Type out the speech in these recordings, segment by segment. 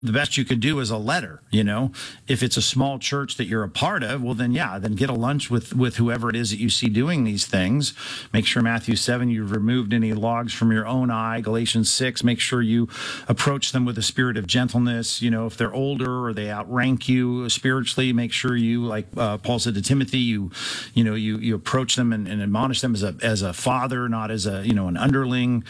the best you could do is a letter. If it's a small church that you're a part of, well, then get a lunch with whoever it is that you see doing these things. Make sure Matthew 7, you've removed any logs from your own eye. Galatians 6, make sure you approach them with a spirit of gentleness. If they're older or they outrank you spiritually, make sure you, like Paul said to Timothy, you approach them and admonish them as a father, not as an underling.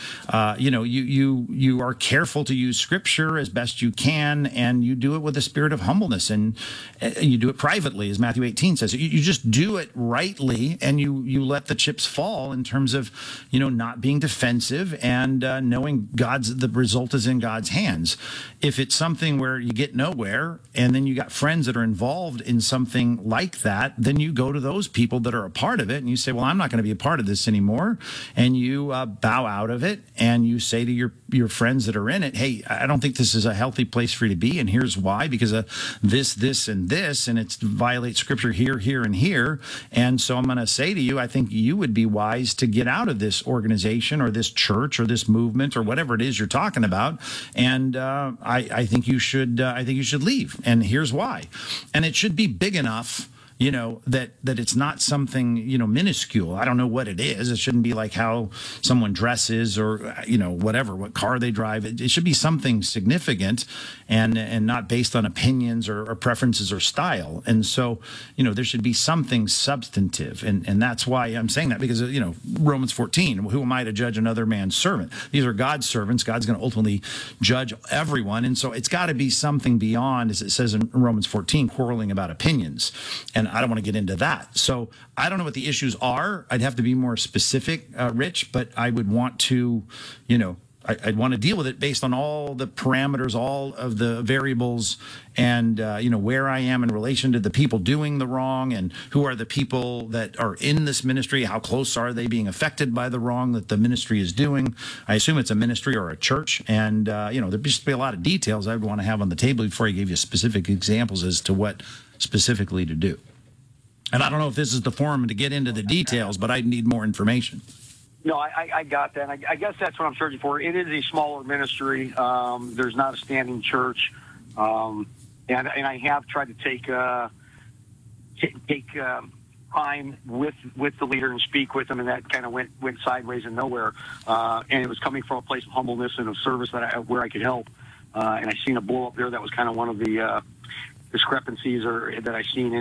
You are careful to use Scripture as best you can. And you do it with a spirit of humbleness, and you do it privately, as Matthew 18 says. You just do it rightly, and you let the chips fall in terms of, not being defensive and knowing the result is in God's hands. If it's something where you get nowhere, and then you got friends that are involved in something like that, then you go to those people that are a part of it, and you say, well, I'm not going to be a part of this anymore, and you bow out of it, and you say to your friends that are in it, hey, I don't think this is a healthy place for you to be, and here's why, because of this, and this, and it violates Scripture here, and here. And so I'm going to say to you, I think you would be wise to get out of this organization or this church or this movement or whatever it is you're talking about. And I think you should leave. And here's why. And it should be big enough, that it's not something, minuscule. I don't know what it is. It shouldn't be like how someone dresses or, whatever, what car they drive. It should be something significant and not based on opinions or preferences or style. And so, there should be something substantive. And that's why I'm saying that, because, Romans 14, who am I to judge another man's servant? These are God's servants. God's going to ultimately judge everyone. And so it's got to be something beyond, as it says in Romans 14, quarreling about opinions. And I don't want to get into that. So I don't know what the issues are. I'd have to be more specific, Rich, but I would want to, I'd want to deal with it based on all the parameters, all of the variables, and, where I am in relation to the people doing the wrong, and who are the people that are in this ministry, how close are they being affected by the wrong that the ministry is doing. I assume it's a ministry or a church, and, there'd just be a lot of details I'd want to have on the table before I gave you specific examples as to what specifically to do. And I don't know if this is the forum to get into the details, but I need more information. No, I got that. I guess that's what I'm searching for. It is a smaller ministry. There's not a standing church. And I have tried to take time with the leader and speak with him, and that kind of went sideways and nowhere. And it was coming from a place of humbleness and of service where I could help. And I seen a blow up there that was kind of one of the discrepancies that I seen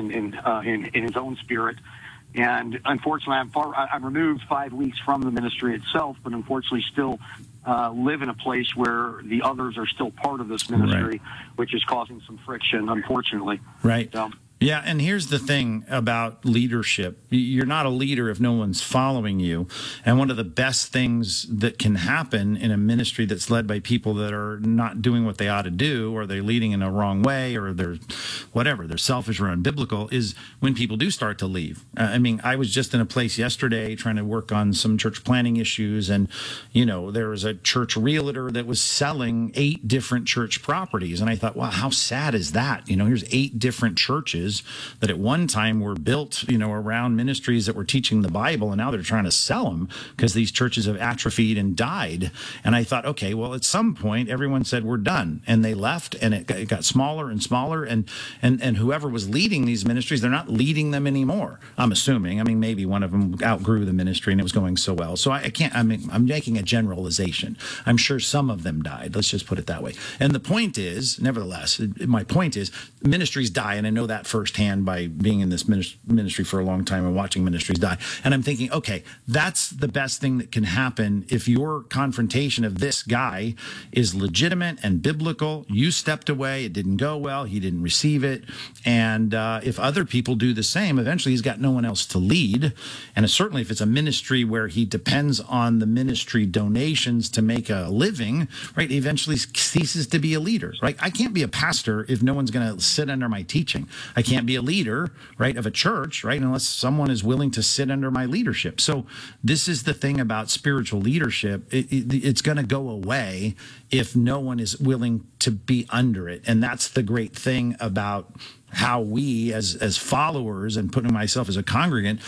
in his own spirit. And unfortunately, I'm removed 5 weeks from the ministry itself, but unfortunately still live in a place where the others are still part of this ministry, right, which is causing some friction, unfortunately. Right. Yeah, and here's the thing about leadership. You're not a leader if no one's following you. And one of the best things that can happen in a ministry that's led by people that are not doing what they ought to do, or they're leading in a wrong way, or they're selfish or unbiblical, is when people do start to leave. I was just in a place yesterday trying to work on some church planning issues, and, there was a church realtor that was selling 8 different church properties. And I thought, wow, how sad is that? Here's 8 different churches that at one time were built, around ministries that were teaching the Bible, and now they're trying to sell them because these churches have atrophied and died. And I thought, okay, well, at some point, everyone said we're done, and they left, and it got smaller and smaller, and whoever was leading these ministries, they're not leading them anymore. I'm assuming. Maybe one of them outgrew the ministry and it was going so well. So I can't. I'm making a generalization. I'm sure some of them died. Let's just put it that way. And the point is, nevertheless, my point is, ministries die, and I know that firsthand by being in this ministry for a long time and watching ministries die. And I'm thinking, okay, that's the best thing that can happen if your confrontation of this guy is legitimate and biblical. You stepped away, it didn't go well, he didn't receive it, and if other people do the same, eventually he's got no one else to lead. And certainly if it's a ministry where he depends on the ministry donations to make a living, right, he eventually ceases to be a leader, right? I can't be a pastor if no one's going to sit under my teaching. I can't be a leader, right, of a church, right, unless someone is willing to sit under my leadership. So this is the thing about spiritual leadership. It's going to go away if no one is willing to be under it. And that's the great thing about how we as followers, and putting myself as a congregant,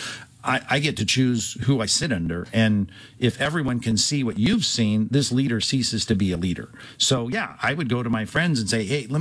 I get to choose who I sit under. And if everyone can see what you've seen, this leader ceases to be a leader. So, yeah, I would go to my friends and say, hey, let